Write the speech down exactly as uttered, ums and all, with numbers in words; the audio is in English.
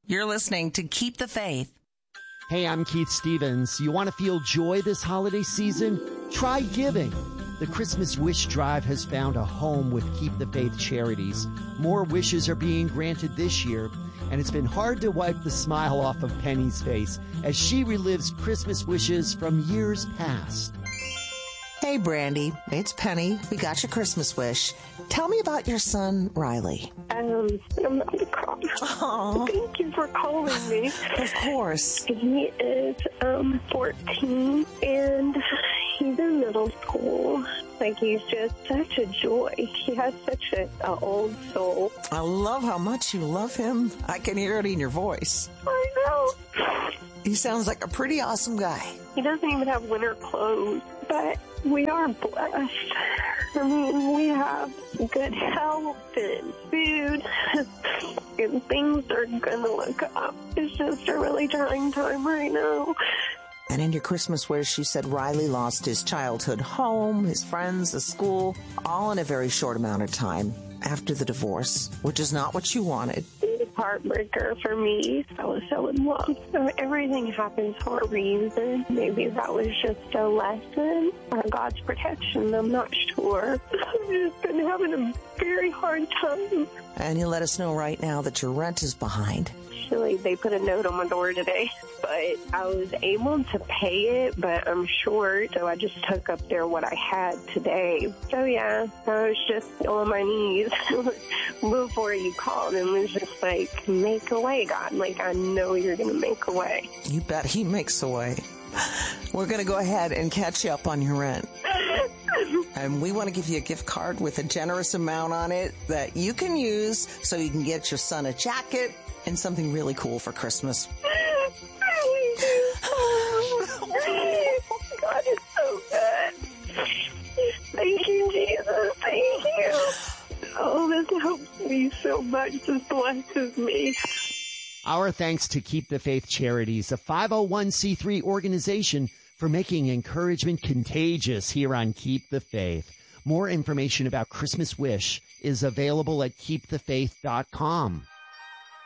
You're listening to Keep the Faith. Hey, I'm Keith Stevens. You want to feel joy this holiday season? Try giving. The Christmas Wish Drive has found a home with Keep the Faith charities. More wishes are being granted this year, and it's been hard to wipe the smile off of Penny's face as she relives Christmas wishes from years past. Hey, Brandy, it's Penny. We got your Christmas wish. Tell me about your son, Riley. Um, I'm not gonna cry. Aww. Thank you for calling me. Of course. He is um fourteen, and he's in middle school. Like, he's just such a joy. He has such a, a old soul. I love how much you love him. I can hear it in your voice. I know. He sounds like a pretty awesome guy. He doesn't even have winter clothes, but we are blessed. I mean, we have good health and food, and things are going to look up. It's just a really trying time right now. And in your Christmas wish, you said Riley lost his childhood home, his friends, his school, all in a very short amount of time after the divorce, which is not what you wanted. Heartbreaker for me. I was so in love. So everything happens for a reason. Maybe that was just a lesson or God's protection. I'm not sure. I've just been having a very hard time. And you let us know right now that your rent is behind. Actually, they put a note on my door today, but I was able to pay it, but I'm short, so I just took up there what I had today. So yeah, I was just on my knees before you called and was just like, make a way, God. Like, I know you're going to make a way. You bet he makes a way. We're going to go ahead and catch you up on your rent. And we want to give you a gift card with a generous amount on it that you can use so you can get your son a jacket and something really cool for Christmas. God is so good. Thank you, Jesus. Thank you. Oh, this helps me so much. This blesses me. Our thanks to Keep the Faith Charities, a five oh one c three organization, for making encouragement contagious here on Keep the Faith. More information about Christmas Wish is available at keep the faith dot com.